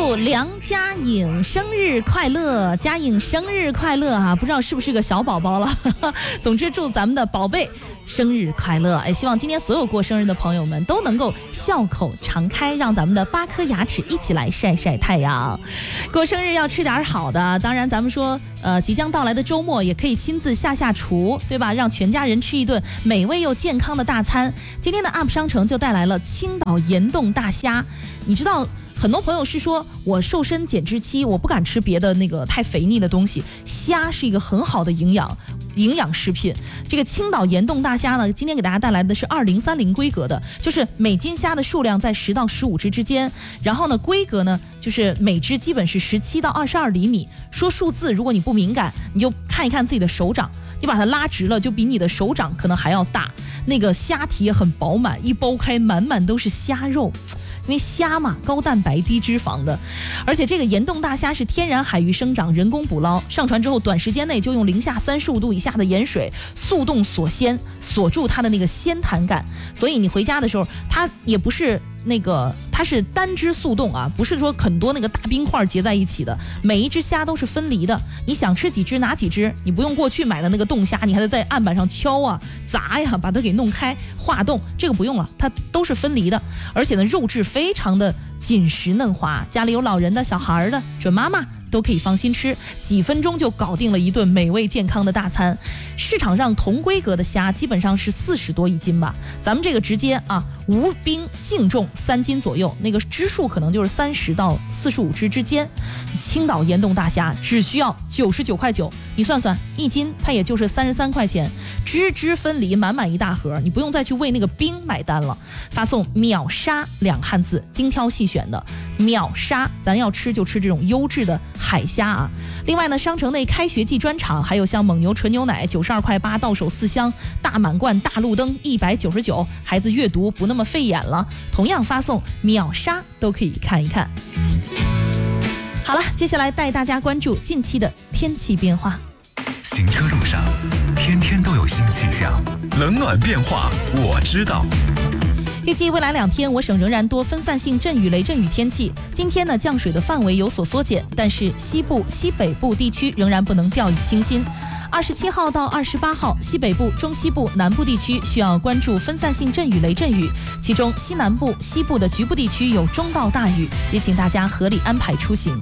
祝梁佳颖生日快乐，佳颖生日快乐啊！不知道是不是个小宝宝了，总之祝咱们的宝贝生日快乐！希望今天所有过生日的朋友们都能够笑口常开，让咱们的8颗牙齿一起来晒晒太阳。过生日要吃点好的，当然咱们说即将到来的周末也可以亲自下厨，对吧？让全家人吃一顿美味又健康的大餐。今天的 UP 商城就带来了青岛盐冻大虾。你知道很多朋友是说我瘦身减脂期，我不敢吃别的那个太肥腻的东西，虾是一个很好的营养食品。这个青岛盐冻大虾呢，今天给大家带来的是2030规格的，就是每斤虾的数量在10到15只之间，然后呢规格呢就是每只基本是17到22厘米。说数字如果你不敏感，你就看一看自己的手掌，你把它拉直了，就比你的手掌可能还要大。那个虾体也很饱满，一剥开满满都是虾肉，因为虾嘛，高蛋白低脂肪的。而且这个盐冻大虾是天然海域生长，人工捕捞，上船之后短时间内就用零下35度以下的盐水速冻锁鲜，锁住它的那个鲜弹感。所以你回家的时候，它也不是它是单只速冻啊，不是说很多那个大冰块结在一起的，每一只虾都是分离的。你想吃几只拿几只，你不用过去买的那个冻虾，你还得在案板上敲啊砸呀，把它给弄开化冻，这个不用了，它都是分离的。而且呢，肉质非常的紧实嫩滑，家里有老人的、小孩的、准妈妈都可以放心吃，几分钟就搞定了一顿美味健康的大餐。市场上同规格的虾基本上是40多一斤吧，咱们这个直接无冰净重3斤左右，那个只数可能就是30到45只之间。青岛盐冻大虾只需要99.9块，你算算一斤它也就是33块钱，只分离，满满一大盒，你不用再去为那个冰买单了。发送秒杀2汉字，精挑细选的秒杀，咱要吃就吃这种优质的海虾啊。另外呢，商城内开学季专场还有像蒙牛纯牛奶92.8块，到手4箱，大满贯大路灯199，孩子阅读不那么费眼了，同样发送秒杀都可以看一看。好了，接下来带大家关注近期的天气变化。 行车路上天天都有新气象，冷暖变化我知道。 预计未来2天，我省仍然多分散性阵雨、雷阵雨天气。今天呢，降水的范围有所缩减，但是西部、西北部地区仍然不能掉以轻心。27号到28号，西北部、中西部、南部地区需要关注分散性阵雨、雷阵雨，其中西南部、西部的局部地区有中到大雨，也请大家合理安排出行。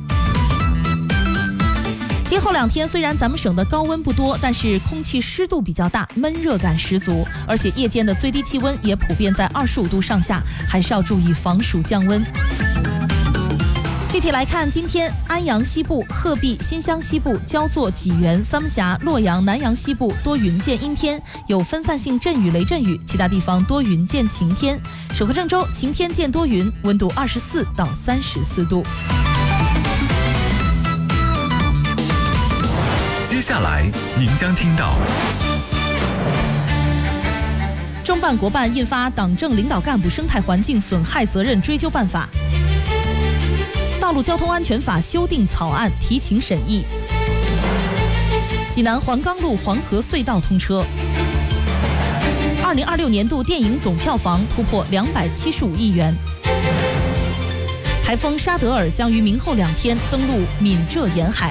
今后2天虽然咱们省的高温不多，但是空气湿度比较大，闷热感十足，而且夜间的最低气温也普遍在25度上下，还是要注意防暑降温。具体来看，今天安阳西部、鹤壁、新乡西部、焦作、济源、三门峡、洛阳、南阳西部多云见阴天，有分散性阵雨、雷阵雨，其他地方多云见晴天。首和郑州晴天见多云，温度24到34度。 接下来您将听到中办国办印发《党政领导干部生态环境损害责任追究办法》，道路交通安全法修订草案提请审议，济南黄冈路黄河隧道通车，2026年度电影总票房突破275亿元。台风沙德尔将于明后2天登陆闽浙沿海。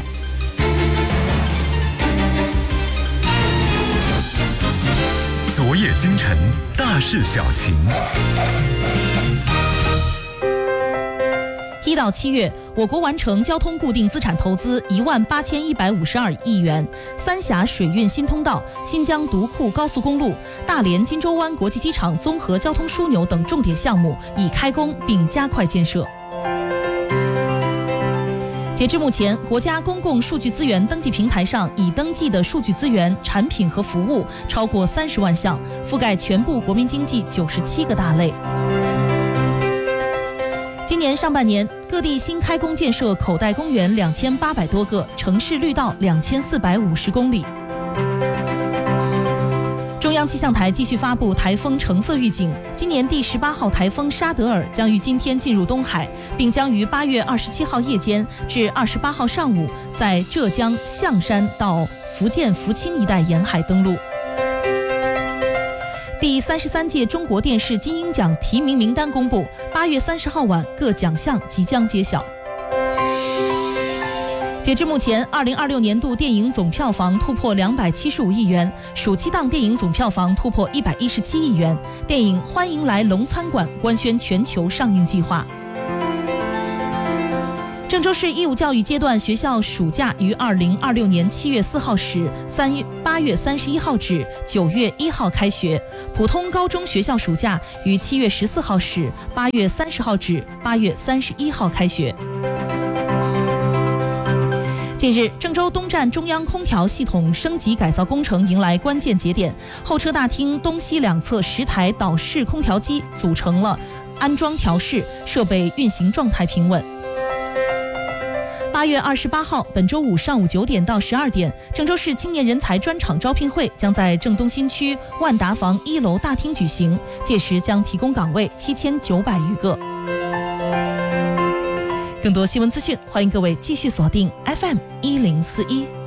昨夜今晨，大事小情。 1到7月，我国完成交通固定资产投资18152亿元，三峡水运新通道、新疆独库高速公路、大连金州湾国际机场综合交通枢纽等重点项目已开工并加快建设。截至目前，国家公共数据资源登记平台上已登记的数据资源、产品和服务超过30万项，覆盖全部国民经济97个大类。今年上半年，各地新开工建设口袋公园2800多个，城市绿道2450公里。中央气象台继续发布台风橙色预警，今年第18号台风沙德尔将于今天进入东海，并将于8月27号夜间至28号上午在浙江象山到福建福清一带沿海登陆。第33届中国电视金鹰奖提名名单公布，8月30号晚各奖项即将揭晓。 截至目前，2026年度电影总票房突破275亿元，暑期档电影总票房突破117亿元。电影《欢迎来龙餐馆》官宣全球上映计划。郑州市义务教育阶段学校暑假于2026年7月4号始，8月31号止，9月1号开学。普通高中学校暑假于7月14号始，8月30号止，8月31号开学。近日，郑州东站中央空调系统升级改造工程迎来关键节点，候车大厅东西两侧10台岛式空调机组成了安装调试，设备运行状态平稳。8月28号，本周五上午9点到12点，郑州市青年人才专场招聘会将在郑东新区万达房1楼大厅举行，届时将提供岗位7900余个。更多新闻资讯，欢迎各位继续锁定 FM1041。